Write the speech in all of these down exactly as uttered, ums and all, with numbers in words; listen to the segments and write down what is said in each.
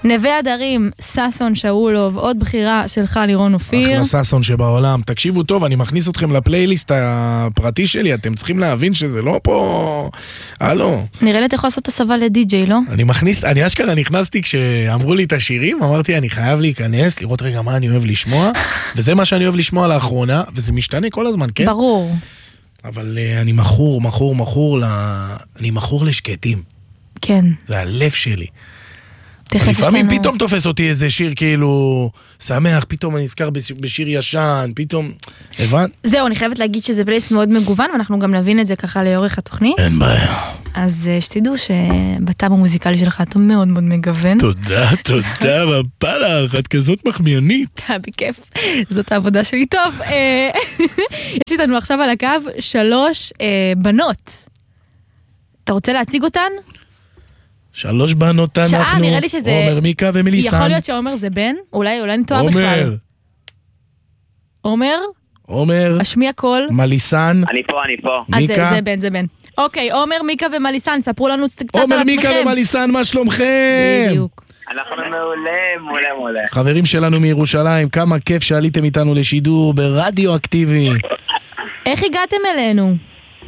נווה הדרים, ססון שאולוב, עוד בחירה שלך לירון אופיר. אחלה ססון שבעולם. תקשיבו טוב, אני מכניס אתכם לפלייליסט הפרטי שלי, אתם צריכים להבין שזה לא פה... הלו. נראה לי אתה יכול לעשות הסבה לדי-ג'יי, לא? אני מכניס, אני אשכרה נכנסתי כשאמרו לי את השירים, אמרתי אני חייב להיכנס, לראות רגע מה אני אוהב לשמוע, וזה מה שאני אוהב לשמוע לאחרונה, וזה משתנה כל הזמן, כן? ברור. אבל uh, אני מחור, מחור, מחור, ל... אני מחור לשקטים. כן. זה הלב שלי. לפעמים לנו... פתאום תופס אותי איזה שיר כאילו שמח, פתאום אני נזכר בשיר ישן, פתאום... הבנת? זהו, אני חייבת להגיד שזה פלייסט מאוד מגוון, ואנחנו גם נבין את זה ככה לאורך התוכנית. אין בעיה. אז שתדעו שבטאב המוזיקלי שלך אתה מאוד מאוד מגוון. תודה, תודה רבה לך, את כזאת מחמיינית. בכיף, זאת העבודה שלי. טוב, יש איתנו עכשיו על הקו שלוש בנות. אתה רוצה להציג אותן? שלוש בנות אנחנו. שעה, נראה לי שזה... עומר, מיקה ומליסן. יכול להיות שעומר זה בן? אולי, אולי נטועה בכלל. עומר. עומר? עומר. השמיע קול. מליסן. אני פה, אני פה. מיקה. אז זה, זה בן, זה בן. אוקיי, עומר, מיקה ומליסן, ספרו לנו קצת על עצמכם. עומר, מיקה ומליסן, מה שלומכם? בדיוק. אנחנו מעולה, מעולה, מעולה. חברים שלנו מירושלים, כמה כיף שעליתם איתנו לשידור ברדיו אקטיבי. איך הגעתם אלינו?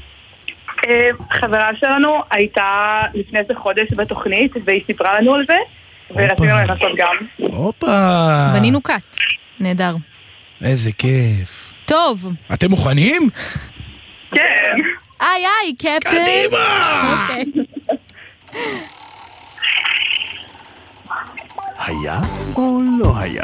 חברה שלנו הייתה לפני איזה חודש בתוכנית, והיא סיפרה לנו על זה, ורצינו לנסות גם. הופה. בנינו קאט. נהדר. איזה כיף. טוב. אתם מוכנים? כן. איי איי, קפטן. קדימה! אוקיי. היה או לא היה?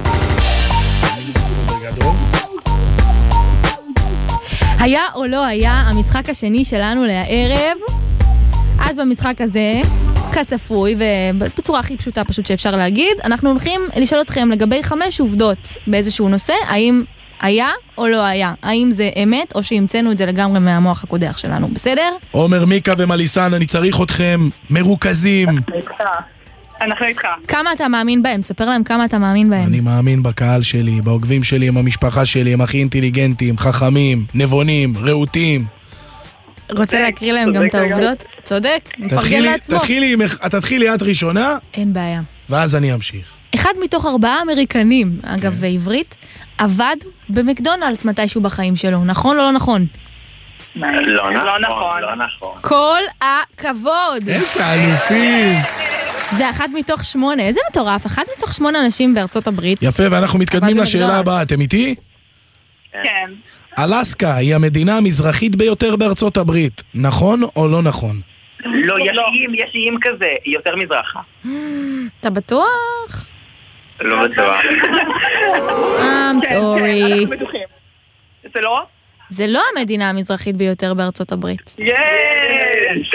היה או לא היה המשחק השני שלנו לערב. אז במשחק הזה, כצפוי ובצורה הכי פשוטה פשוט שאפשר להגיד, אנחנו הולכים לשאול אתכם לגבי חמש עובדות באיזשהו נושא, האם היה או לא היה, האם זה אמת או שהמצאנו את זה לגמרי מהמוח הקודח שלנו, בסדר? עומר, מיקה ומליסן, אני צריך אתכם מרוכזים. אנחנו איתך. כמה אתה מאמין בהם? ספר להם כמה אתה מאמין בהם. אני מאמין בקהל שלי, בעוקבים שלי, עם המשפחה שלי, הם הכי אינטליגנטים, חכמים, נבונים, רהוטים. רוצה להקריא להם גם את העובדות? צודק, מפרגן לעצמו. תתחילי את ראשונה. אין בעיה. ואז אני אמשיך. אחד מתוך ארבעה אמריקנים, אגב בעברית, עבד במקדונלדס מתישהו בחיים שלו, נכון או לא נכון? לא נכון, לא נכון. כל הכבוד. איזה אלופים. זה אחד מתוך שמונה, איזה מטורף, אחד מתוך שמונה אנשים בארצות הברית. יפה, ואנחנו מתקדמים לשאלה הבאה, אתם איתי? כן. אלסקה היא המדינה המזרחית ביותר בארצות הברית, נכון או לא נכון? לא, יש איים, יש איים כזה, יותר מזרחה. אתה בטוח? לא בטוח. I'm sorry. אנחנו בטוחים. זה לא? זה לא המדינה המזרחית ביותר בארצות הברית. יש!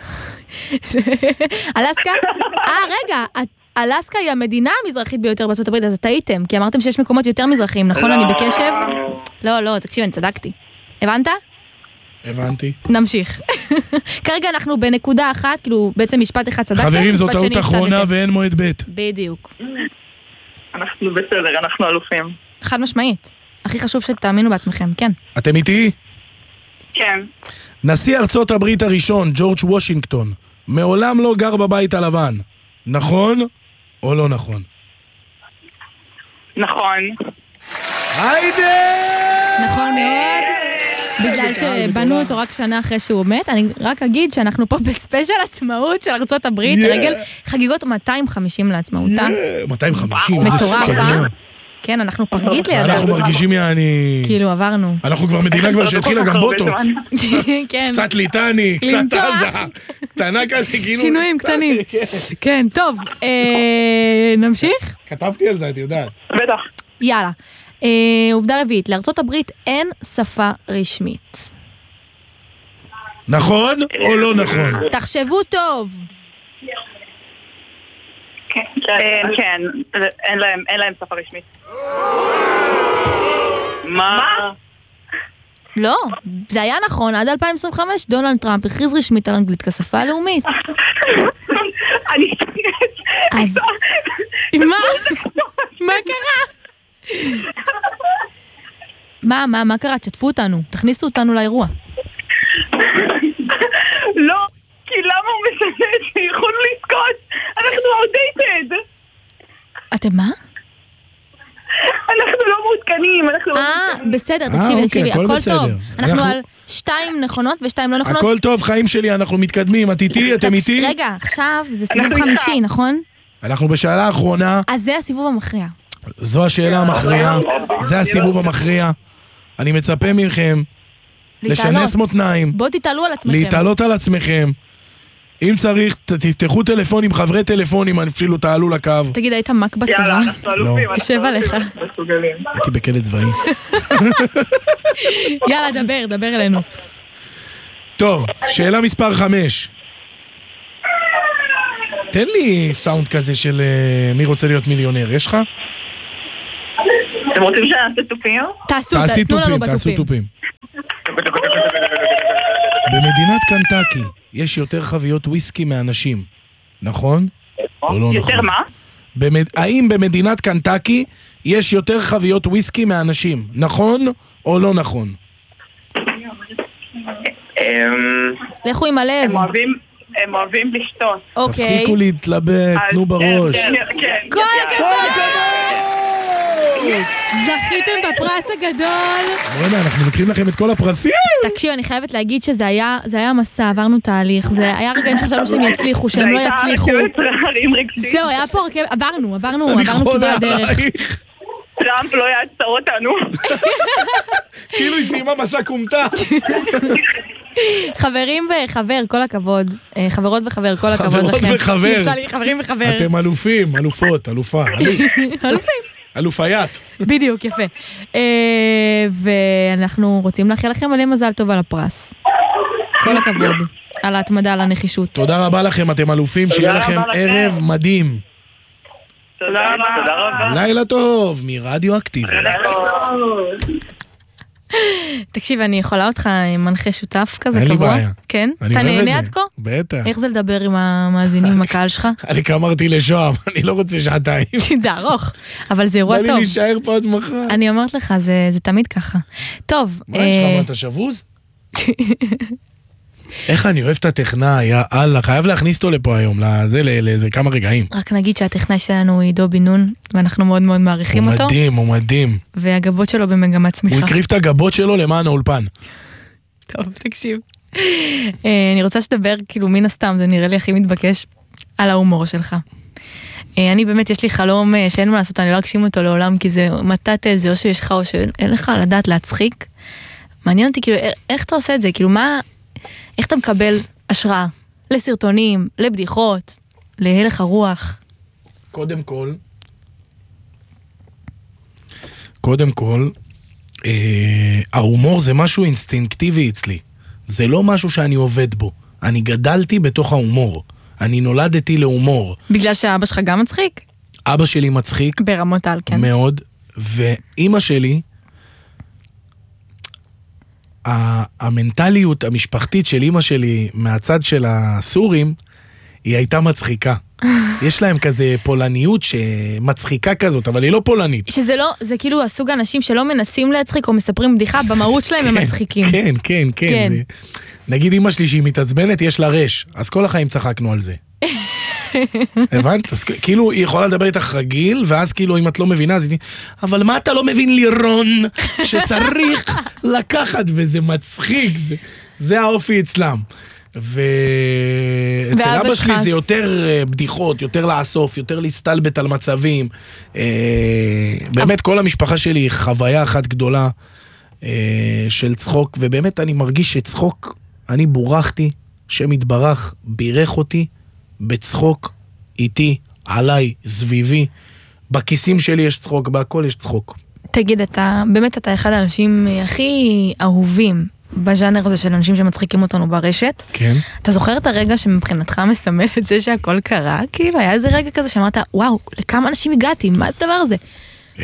אלסקה? אה, רגע, אלסקה היא המדינה המזרחית ביותר בארצות הברית, אז טעיתם, כי אמרתם שיש מקומות יותר מזרחיים, נכון? אני בקשב? לא, לא, תקשיב, אני צדקתי. הבנת? הבנתי. נמשיך. כרגע אנחנו בנקודה אחת, כאילו בעצם משפט אחד צדקתם. חברים, זו טעות אחרונה ואין מועד ב'. בדיוק. אנחנו בסדר, אנחנו אלופים. חד משמעית. הכי חשוב שתאמינו בעצמכם, כן. אתם איתי? כן. נשיא ארצות הברית הראשון, ג'ורג' וושינגטון, מעולם לא גר בבית הלבן. נכון או לא נכון? נכון. היידה! נכון מאוד. בגלל שבנו אותו רק שנה אחרי שהוא מת, אני רק אגיד שאנחנו פה בספיישל עצמאות של ארצות הברית, לרגל חגיגות מאתיים וחמישים לעצמאותה. מאתיים וחמישים? מטורף, אה? כן, כן, אנחנו פרגית לידה. אנחנו מרגישים יעני... כאילו, עברנו. אנחנו כבר מדינה כבר שהתחילה גם בוטוקס. כן. קצת ליטני, קצת עזה. קטנה כזה, כאילו... שינויים קטנים. כן, טוב. נמשיך? כתבתי על זה, את יודעת. בטח. יאללה. עובדה רביעית, לארצות הברית אין שפה רשמית. נכון או לא נכון? תחשבו טוב. כן, אין להם שפה רשמית. מה? לא, זה היה נכון, עד אלפיים עשרים וחמש דונלד טראמפ הכריז רשמית על אנגלית כשפה לאומית. אני... אז... מה? מה קרה? מה, מה, מה קרה? תשתפו אותנו, תכניסו אותנו לאירוע. לא, כי למה הוא משנה שיכולנו לזכות? אנחנו outdated. אתם מה? אנחנו לא מעודכנים, אנחנו לא אה, מעודכנים. בסדר, אה, תקשיבי, אוקיי, תקשיבי, הכל הכל בסדר. טוב. אנחנו אנחנו- על שתיים נכונות ושתיים לא נכונות. הכל טוב, חיים שלי, אנחנו מתקדמים. את איתי? אתם תקש- איתי? רגע, עכשיו זה סיבוב אנחנו איתך. חמישי, נכון? אנחנו בשאלה האחרונה. אז זה הסיבוב המכריע. זו השאלה המכריעה. זה הסיבוב המכריע. אני מצפה מכם לשנס להתעלות. מותניים, בואו תתעלו על עצמכם. להתעלות על עצמכם. אם צריך, ת- תפתחו טלפונים, חברי טלפונים, אפילו תעלו לקו. תגיד, היית מק בצבא? יאללה, אנחנו אלופים. אנחנו יושב עליך. אלופים, מסוגלים. הייתי בכלא צבאי. יאללה, דבר, דבר אלינו. טוב, שאלה מספר חמש. תן לי סאונד כזה של אה, מי רוצה להיות מיליונר, יש לך? אתם רוצים שנעשה תופים? תעשו, תעשי תנו לנו תופים, תעשו בתופים. תופים. במדינת קנטקי יש יותר חביות וויסקי מאנשים, נכון? או לא יותר נכון? מה? במד... האם במדינת קנטקי יש יותר חביות וויסקי מאנשים, נכון או לא נכון? אמ, לכו עם הלב. הם אוהבים, הם אוהבים לשתות. אוקיי. תפסיקו להתלבט, אז, תנו בראש. כן, כן, כל כן. הכבוד! זכיתם בפרס הגדול. בוא'נה, אנחנו לוקחים לכם את כל הפרסים. תקשיב, אני חייבת להגיד שזה היה, זה היה מסע, עברנו תהליך, זה היה רגעים שחשבנו שהם יצליחו, שהם לא יצליחו. זה הייתה רכבת הרים רגשית. זהו, היה פה רכבת, עברנו, עברנו, אני עברנו חולה כברת דרך. עלייך. טראמפ לא יעצור אותנו. כאילו היא סיימה מסע קומטה. חברים וחבר, כל הכבוד. אה, חברות וחבר, כל הכבוד חברות לכם. וחבר. יצא לי חברים וחבר. אתם אלופים, אלופות, אלופה, אלוף, אלופים. אלופיית. בדיוק, יפה. אה, ואנחנו רוצים לאחל לכם מלא מזל טוב על הפרס. כל הכבוד. על ההתמדה, על הנחישות. תודה רבה לכם, אתם אלופים, שיהיה רבה לכם לכם. ערב מדהים. תודה רבה. תודה רבה. לילה טוב, מרדיו אקטיבי. תקשיב, אני יכולה אותך עם מנחה שותף כזה אין לי קבוע? בעיה. כן? אני אתה אוהב את נהנה זה. עד כה? בטח. איך זה לדבר עם המאזינים, עם הקהל שלך? אני אמרתי לשוהם, אני לא רוצה שעתיים. זה ארוך, אבל זה אירוע בא לי טוב. להישאר פה עד מחר. אני אומרת לך, זה זה תמיד ככה. טוב, מה אה, יש לך, מה, אתה שבוז? איך אני אוהב את הטכנאי, יא אללה, חייב להכניס אותו לפה היום, לזה, לאיזה כמה רגעים. רק נגיד שהטכנאי שלנו הוא עידו בן נון, ואנחנו מאוד מאוד מעריכים הוא אותו, מדהים, הוא מדהים. והגבות שלו במגמת הוא צמיחה. הקריב את הגבות שלו למען האולפן. טוב, תקשיב. אה, אני רוצה שתדבר, כאילו, מן הסתם, זה נראה לי הכי מתבקש, על ההומור שלך. אה, אני באמת, יש לי חלום אה, שאין מה לעשות, אני לא אגשים אותו לעולם, כי זה מתת איזה, או שיש לך, או שאין לך לדעת להצחיק. מעניין אותי, כאילו, א- איך אתה עושה את זה? כאילו, מה, איך אתה מקבל השראה? לסרטונים, לבדיחות, להלך הרוח. קודם כל, קודם כל, אה, ההומור זה משהו אינסטינקטיבי אצלי. זה לא משהו שאני עובד בו. אני גדלתי בתוך ההומור. אני נולדתי להומור. בגלל שהאבא שלך גם מצחיק? אבא שלי מצחיק ברמות על, כן. מאוד, ואימא שלי, ה- המנטליות המשפחתית של אימא שלי מהצד של הסורים, היא הייתה מצחיקה. יש להם כזה פולניות שמצחיקה כזאת, אבל היא לא פולנית. שזה לא, זה כאילו הסוג האנשים שלא מנסים להצחיק או מספרים בדיחה, במהות שלהם הם מצחיקים. כן, כן, כן. כן. זה... נגיד אמא שלי שהיא מתעצבנת, יש לה רש, אז כל החיים צחקנו על זה. הבנת? אז כאילו היא יכולה לדבר איתך רגיל, ואז כאילו אם את לא מבינה, אז היא... אבל מה אתה לא מבין לירון, שצריך לקחת, וזה מצחיק, זה, זה האופי אצלם. ואצל ואבא אבא שלך? שלי זה יותר אה, בדיחות, יותר לאסוף, יותר להסתלבט על מצבים. אה, באמת כל המשפחה שלי היא חוויה אחת גדולה אה, של צחוק, ובאמת אני מרגיש שצחוק, אני בורחתי, שם יתברך, בירך אותי בצחוק איתי, עליי, סביבי. בכיסים שלי יש צחוק, בהכל יש צחוק. תגיד, אתה, באמת אתה אחד האנשים הכי אהובים בז'אנר הזה של אנשים שמצחיקים אותנו ברשת. כן. אתה זוכר את הרגע שמבחינתך מסמל את זה שהכל קרה? כאילו, היה איזה רגע כזה שאמרת, וואו, לכמה אנשים הגעתי, מה זה הדבר הזה? אה,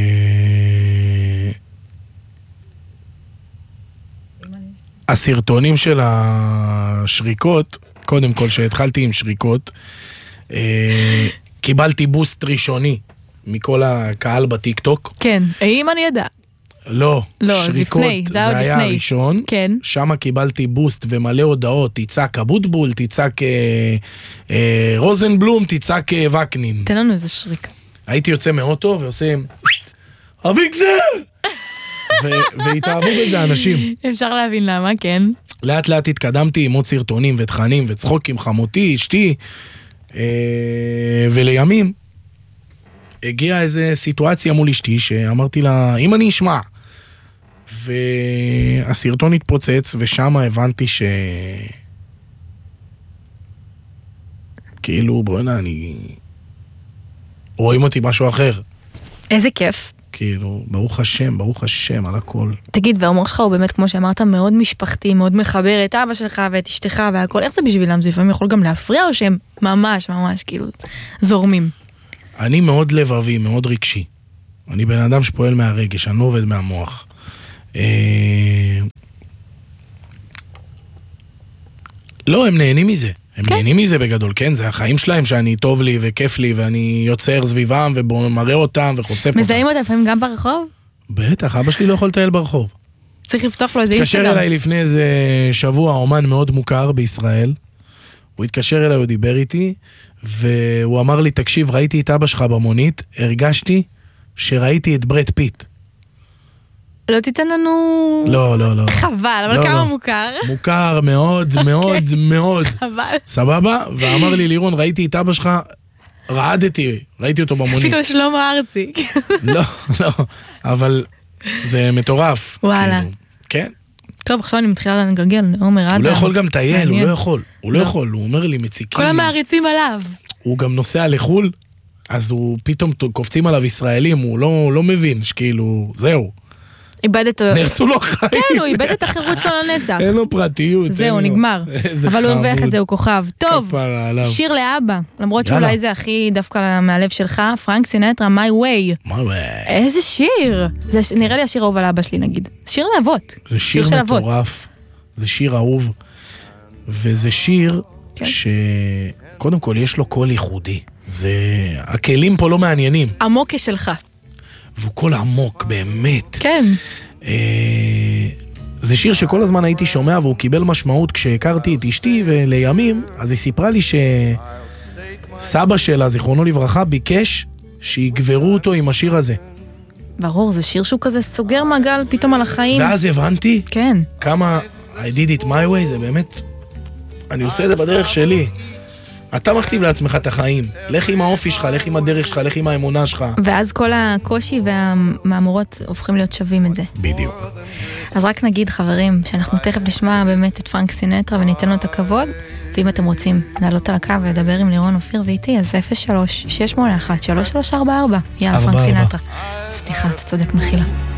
הסרטונים של השריקות, קודם כל שהתחלתי עם שריקות, אה, קיבלתי בוסט ראשוני מכל הקהל בטיקטוק. כן, האם אני ידע? לא, לא, שריקות לפני, זה זה היה היה לפני. הראשון. כן. שם קיבלתי בוסט ומלא הודעות, תצעק אבוטבול, תצעק אה, אה, רוזנבלום, תצעק אה, וקנין. תן לנו איזה שריק. הייתי יוצא מאוטו ועושה, אביקזר! והתאהבו בזה אנשים. אפשר להבין למה, כן. לאט לאט התקדמתי עם עוד סרטונים ותכנים וצחוקים, חמותי, אשתי, ולימים הגיעה איזו סיטואציה מול אשתי שאמרתי לה, אם אני אשמע, והסרטון התפוצץ ושם הבנתי ש... כאילו, בואי נה, אני... רואים אותי משהו אחר. איזה כיף. כאילו, ברוך השם, ברוך השם, על הכל. תגיד, וההומור שלך הוא באמת, כמו שאמרת, מאוד משפחתי, מאוד מחבר את אבא שלך ואת אשתך והכל. איך זה בשבילם? זה לפעמים יכול גם להפריע או שהם ממש, ממש, כאילו, זורמים? אני מאוד לבבי, מאוד רגשי. אני בן אדם שפועל מהרגש, אני לא עובד מהמוח. לא, הם נהנים מזה. הם נהנים מזה בגדול, כן? זה החיים שלהם שאני טוב לי וכיף לי ואני יוצר סביבם ומראה אותם וחושף אותם. מזהים אותם לפעמים גם ברחוב? בטח, אבא שלי לא יכול לטייל ברחוב. צריך לפתוח לו איזה אינסטגרם. התקשר אליי לפני איזה שבוע, אומן מאוד מוכר בישראל. הוא התקשר אליי, הוא דיבר איתי, והוא אמר לי, תקשיב, ראיתי את אבא שלך במונית, הרגשתי שראיתי את ברד פיט. לא תיתן לנו... לא, לא, לא. חבל, אבל לא, כמה לא. מוכר? מוכר מאוד, מאוד, מאוד. חבל. סבבה? ואמר לי, לירון, ראיתי את אבא שלך, רעדתי, ראיתי אותו במונית. פתאום שלמה ארצי. לא, לא, אבל זה מטורף. וואלה. כאילו, כן. טוב, עכשיו אני מתחילה לגלגל, עומר אדם. הוא לא יכול גם טייל, הוא לא יכול. הוא לא לא. יכול, הוא אומר לי, מציקים כל לי. המעריצים עליו. הוא גם נוסע לחול, אז הוא פתאום קופצים עליו ישראלים, הוא לא, לא מבין שכאילו, זהו. איבד את... נרסו לו חיים. כן, הוא איבד את החירות שלו לנצח. אין לו פרטיות. זהו, אין לו. נגמר. אבל הוא הרוויח את זה, הוא כוכב. טוב, כפרה עליו. שיר לאבא, למרות יאללה. שאולי זה הכי דווקא מהלב שלך, פרנק סינטרה, My Way. מה זה? איזה שיר! זה נראה לי השיר האהוב על אבא שלי נגיד. שיר לאבות. זה שיר של אבות. מטורף, זה שיר אהוב, וזה שיר כן. שקודם כל יש לו קול ייחודי. זה... הכלים פה לא מעניינים. עמוק כשלך. והוא קול עמוק, באמת. כן. אה, זה שיר שכל הזמן הייתי שומע והוא קיבל משמעות כשהכרתי את אשתי ולימים, אז היא סיפרה לי שסבא שלה, זיכרונו לברכה, ביקש שיגברו אותו עם השיר הזה. ברור, זה שיר שהוא כזה סוגר מעגל פתאום על החיים. ואז הבנתי כן. כמה I did it my way, זה באמת, אני עושה את זה בדרך שלי. אתה מכתיב לעצמך את החיים. לך עם האופי שלך, לך עם הדרך שלך, לך עם האמונה שלך. ואז כל הקושי והמאמורות הופכים להיות שווים את זה. בדיוק. אז רק נגיד, חברים, שאנחנו תכף נשמע באמת את פרנק סינטרה וניתן לו את הכבוד, ואם אתם רוצים לעלות על הקו ולדבר עם לירון אופיר ואיתי, אז אפס שלוש שש שמונה אחת שלוש שלוש ארבע ארבע. יאללה, פרנק סינטרה. סליחה, אתה צודק, מחילה.